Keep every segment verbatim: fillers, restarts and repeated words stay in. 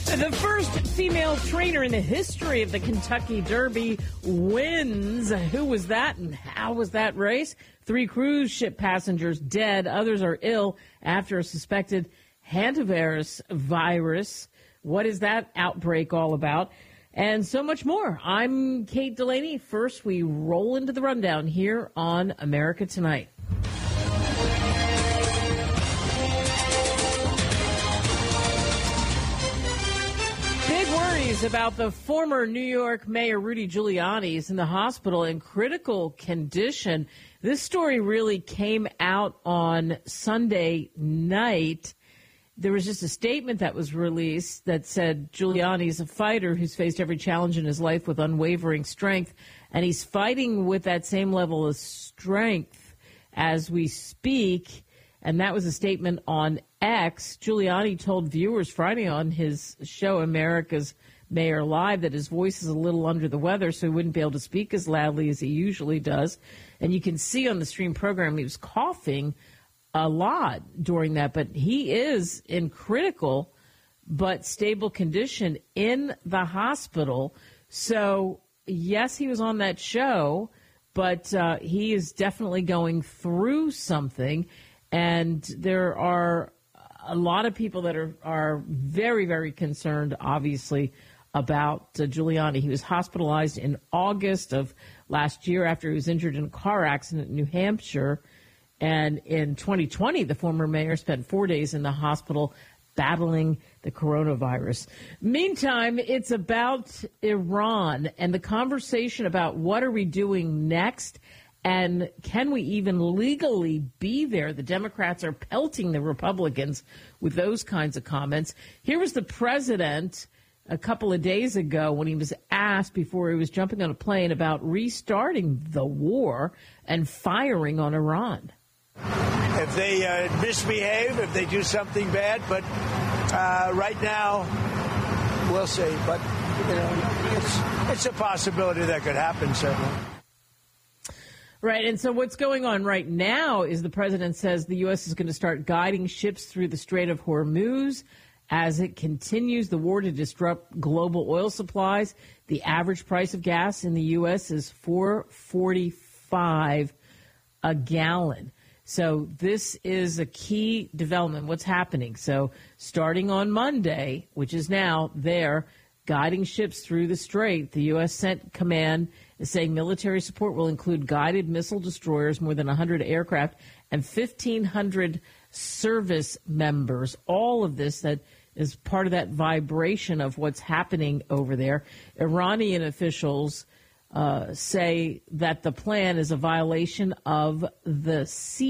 The first female trainer in the history of the Kentucky Derby wins. Who was that and how was that race? Three cruise ship passengers dead. Others are ill after a suspected hantavirus virus. What is that outbreak all about? And so much more. I'm Kate Delaney. First, we roll into the rundown here on America Tonight. About the former New York Mayor Rudy Giuliani is in the hospital in critical condition. This story really came out on Sunday night. There was just a statement that was released that said Giuliani is a fighter who's faced every challenge in his life with unwavering strength, and he's fighting with that same level of strength as we speak. And that was a statement on X. Giuliani told viewers Friday on his show, America's Mayor Live, that his voice is a little under the weather, so he wouldn't be able to speak as loudly as he usually does. And you can see on the stream program he was coughing a lot during that, but he is in critical but stable condition in the hospital. So, yes, he was on that show, but uh, he is definitely going through something. And there are a lot of people that are, are very, very concerned, obviously, about uh, Giuliani. He was hospitalized in August of last year after he was injured in a car accident in New Hampshire. And in twenty twenty, the former mayor spent four days in the hospital battling the coronavirus. Meantime, it's about Iran and the conversation about what are we doing next and can we even legally be there? The Democrats are pelting the Republicans with those kinds of comments. Here was the president a couple of days ago when he was asked before he was jumping on a plane about restarting the war and firing on Iran. If they uh, misbehave, if they do something bad, but uh, right now, we'll see. But, you know, it's, it's a possibility that could happen, certainly. Right, and so what's going on right now is the president says the U S is going to start guiding ships through the Strait of Hormuz as it continues the war to disrupt global oil supplies. The average price of gas in the U S is four forty-five a gallon. So this is a key development. What's happening? So starting on Monday, which is now there, guiding ships through the strait, the U S sent command is saying military support will include guided missile destroyers, more than one hundred aircraft, and fifteen hundred service members. All of this that is part of that vibration of what's happening over there. Iranian officials uh, say that the plan is a violation of the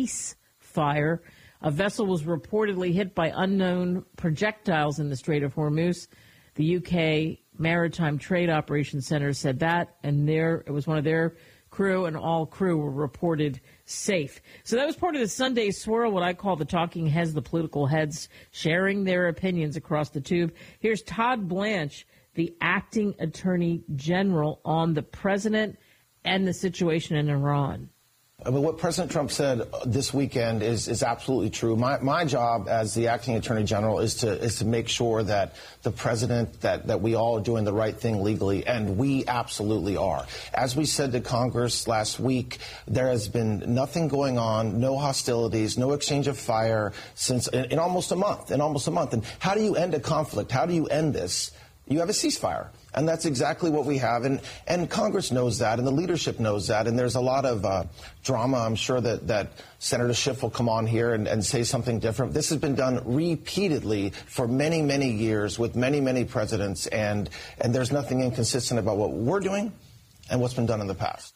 ceasefire. A vessel was reportedly hit by unknown projectiles in the Strait of Hormuz. The U K Maritime Trade Operations Center said that, and there it was one of their crew, and all crew were reported safe. So that was part of the Sunday swirl, what I call the talking heads, the political heads, sharing their opinions across the tube. Here's Todd Blanche, the acting attorney general, on the president and the situation in Iran. I mean, what President Trump said this weekend is, is absolutely true. My, my job as the acting attorney general is to is to make sure that the president, that, that we all are doing the right thing legally, and we absolutely are. As we said to Congress last week, there has been nothing going on, no hostilities, no exchange of fire since in, in almost a month, in almost a month. And how do you end a conflict? How do you end this? You have a ceasefire. And that's exactly what we have. And, and Congress knows that, and the leadership knows that. And there's a lot of uh, drama. I'm sure that, that Senator Schiff will come on here and, and say something different. This has been done repeatedly for many, many years with many, many presidents. And, and there's nothing inconsistent about what we're doing and what's been done in the past.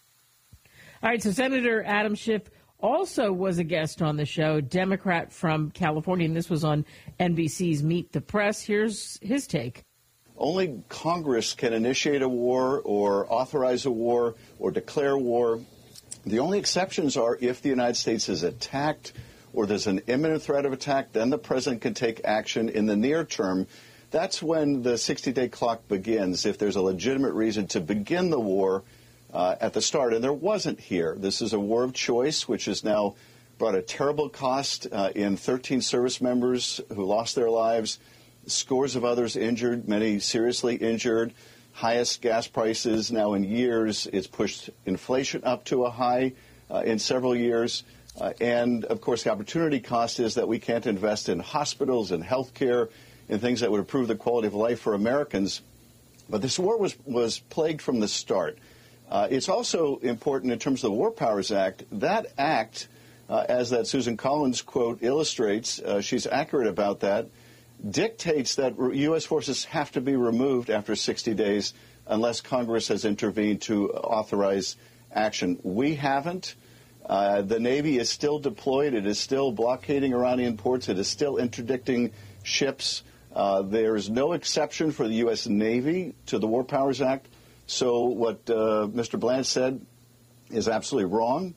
All right, so Senator Adam Schiff also was a guest on the show, Democrat from California, and this was on N B C's Meet the Press. Here's his take. Only Congress can initiate a war or authorize a war or declare war. The only exceptions are if the United States is attacked or there's an imminent threat of attack, then the president can take action in the near term. That's when the sixty-day clock begins, if there's a legitimate reason to begin the war uh, at the start. And there wasn't here. This is a war of choice, which has now brought a terrible cost uh, in thirteen service members who lost their lives, scores of others injured, many seriously injured, highest gas prices now in years. It's pushed inflation up to a high uh, in several years. Uh, and, of course, the opportunity cost is that we can't invest in hospitals and health care and things that would improve the quality of life for Americans. But this war was, was plagued from the start. Uh, it's also important in terms of the War Powers Act. That act, uh, as that Susan Collins quote illustrates, uh, she's accurate about that, dictates that U S forces have to be removed after sixty days unless Congress has intervened to authorize action. We haven't. Uh, the Navy is still deployed. It is still blockading Iranian ports. It is still interdicting ships. Uh, there is no exception for the U S Navy to the War Powers Act. So what uh, Mister Blanche said is absolutely wrong.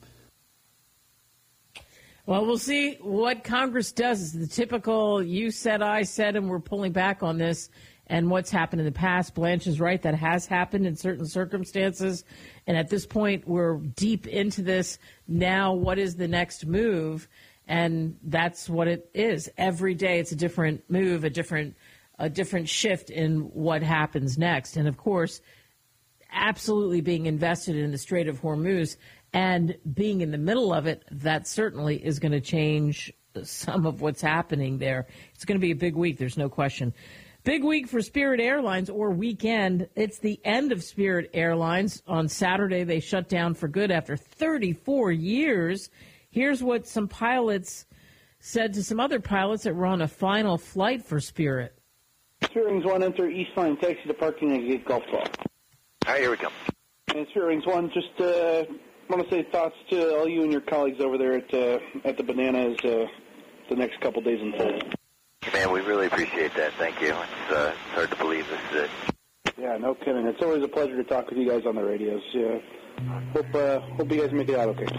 Well, we'll see what Congress does. It's the typical you said, I said, and we're pulling back on this. And what's happened in the past, Blanche is right, that has happened in certain circumstances. And at this point, we're deep into this. Now, what is the next move? And that's what it is. Every day, it's a different move, a different, a different shift in what happens next. And, of course, absolutely being invested in the Strait of Hormuz and being in the middle of it, that certainly is going to change some of what's happening there. It's going to be a big week, there's no question. Big week for Spirit Airlines, or weekend. It's the end of Spirit Airlines. On Saturday, they shut down for good after thirty-four years. Here's what some pilots said to some other pilots that were on a final flight for Spirit. Spirit Wings one, enter East Line taxi to parking at Gate Golf twelve. All right, here we come. And Spirit Wings one, just uh, want to say thoughts to all you and your colleagues over there at uh, at the Banana as uh, the next couple days unfold. Man, we really appreciate that. Thank you. It's, uh, it's hard to believe this is it. Yeah, no kidding. It's always a pleasure to talk with you guys on the radios. Yeah. Hope, uh, hope you guys make it out okay.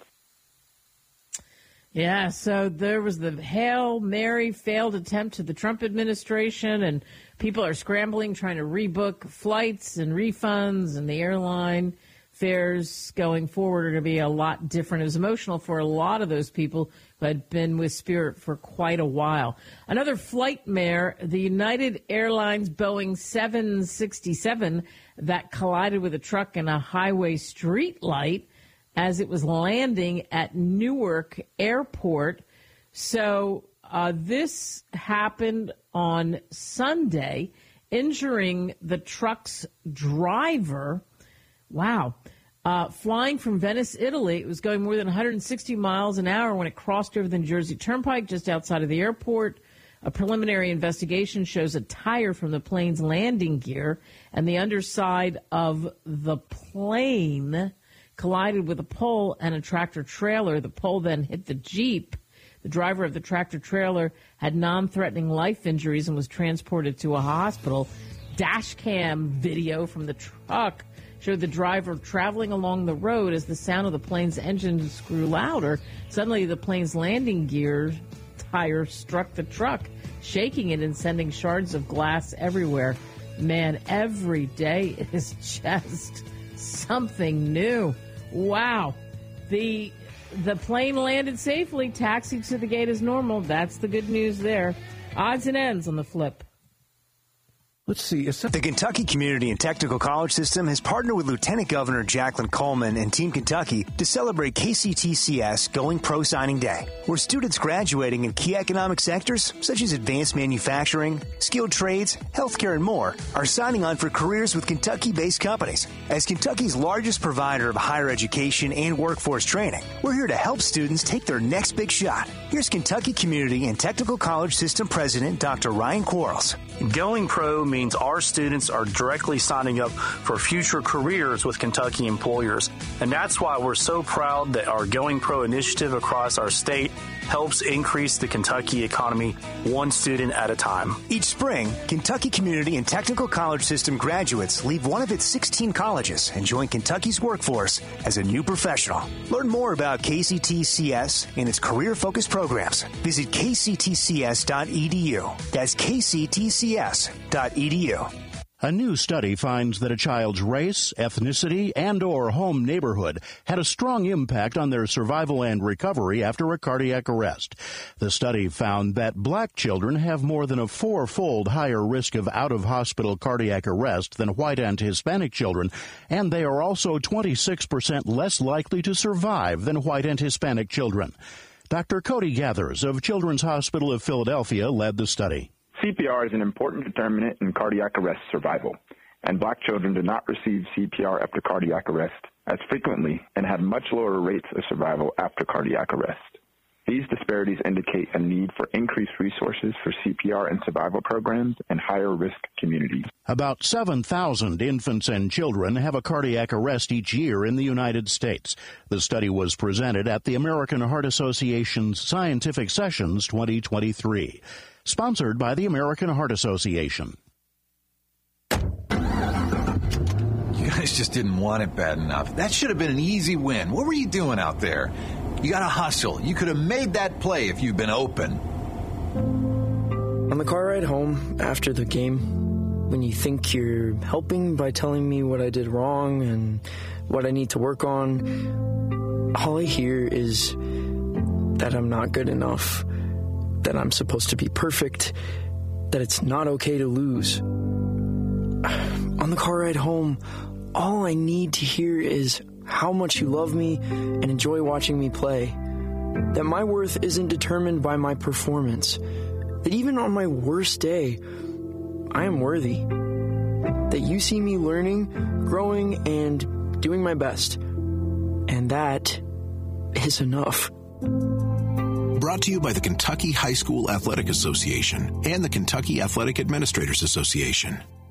Yeah, so there was the Hail Mary failed attempt to the Trump administration, and people are scrambling, trying to rebook flights and refunds, and the airline fares going forward are going to be a lot different. It was emotional for a lot of those people who had been with Spirit for quite a while. Another flightmare, the United Airlines Boeing seven sixty-seven that collided with a truck in a highway street light as it was landing at Newark Airport. So uh, this happened on Sunday, injuring the truck's driver. Wow. Uh, flying from Venice, Italy, it was going more than one hundred sixty miles an hour when it crossed over the New Jersey Turnpike just outside of the airport. A preliminary investigation shows a tire from the plane's landing gear and the underside of the plane collided with a pole and a tractor trailer. The pole then hit the Jeep. The driver of the tractor trailer had non-threatening life injuries and was transported to a hospital. Dash cam video from the truck showed the driver traveling along the road as the sound of the plane's engine grew louder. Suddenly, the plane's landing gear tire struck the truck, shaking it and sending shards of glass everywhere. Man, every day is just something new. Wow. The the plane landed safely, taxied to the gate as normal. That's the good news there. Odds and ends on the flip. Let's see. The Kentucky Community and Technical College System has partnered with Lieutenant Governor Jacqueline Coleman and Team Kentucky to celebrate K C T C S Going Pro Signing Day, where students graduating in key economic sectors such as advanced manufacturing, skilled trades, healthcare, and more are signing on for careers with Kentucky-based companies. As Kentucky's largest provider of higher education and workforce training, we're here to help students take their next big shot. Here's Kentucky Community and Technical College System President Doctor Ryan Quarles. Going Pro means our students are directly signing up for future careers with Kentucky employers. And that's why we're so proud that our Going Pro initiative across our state helps increase the Kentucky economy one student at a time. Each spring, Kentucky Community and Technical College System graduates leave one of its sixteen colleges and join Kentucky's workforce as a new professional. Learn more about K C T C S and its career-focused programs. Visit k c t c s dot e d u. That's k c t c s dot e d u. A new study finds that a child's race, ethnicity, and or home neighborhood had a strong impact on their survival and recovery after a cardiac arrest. The study found that black children have more than a four-fold higher risk of out-of-hospital cardiac arrest than white and Hispanic children, and they are also twenty-six percent less likely to survive than white and Hispanic children. Doctor Cody Gathers of Children's Hospital of Philadelphia led the study. C P R is an important determinant in cardiac arrest survival, and black children do not receive C P R after cardiac arrest as frequently and have much lower rates of survival after cardiac arrest. These disparities indicate a need for increased resources for C P R and survival programs in higher-risk communities. About seven thousand infants and children have a cardiac arrest each year in the United States. The study was presented at the American Heart Association's Scientific Sessions twenty twenty-three. Sponsored by the American Heart Association. You guys just didn't want it bad enough. That should have been an easy win. What were you doing out there? You got to hustle. You could have made that play if you'd been open. On the car ride home after the game, when you think you're helping by telling me what I did wrong and what I need to work on, all I hear is that I'm not good enough, that I'm supposed to be perfect, that it's not okay to lose. On the car ride home, all I need to hear is how much you love me and enjoy watching me play, that my worth isn't determined by my performance, that even on my worst day, I am worthy, that you see me learning, growing, and doing my best, and that is enough. Brought to you by the Kentucky High School Athletic Association and the Kentucky Athletic Administrators Association.